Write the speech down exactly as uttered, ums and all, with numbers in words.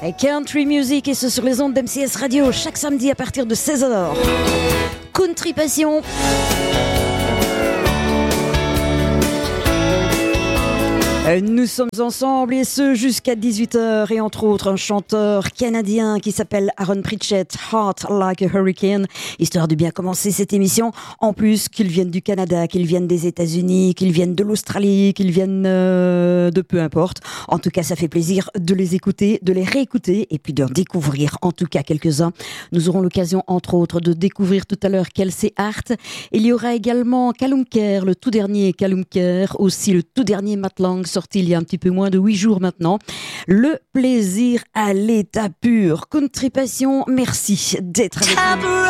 Et Country Music, et ce sur les ondes d'M C S Radio, chaque samedi à partir de seize heures. Country Passion. Nous sommes ensemble et ce jusqu'à dix-huit heures et entre autres un chanteur canadien qui s'appelle Aaron Pritchett, Heart Like a Hurricane, histoire de bien commencer cette émission. En plus qu'ils viennent du Canada, qu'ils viennent des États-Unis, qu'ils viennent de l'Australie, qu'ils viennent euh, de peu importe. En tout cas, ça fait plaisir de les écouter, de les réécouter et puis de découvrir en tout cas quelques-uns. Nous aurons l'occasion entre autres de découvrir tout à l'heure Kelsey Hart. Il y aura également Callum Kerr, le tout dernier Callum Kerr, aussi le tout dernier Matt Lang, sorti il y a un petit peu moins de huit jours maintenant. Le plaisir à l'état pur. Country Passion, merci d'être avec nous.